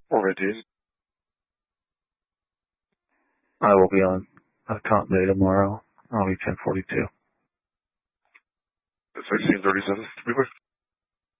4:15. I will be on continuity tomorrow. I'll be 10:42. 16:37.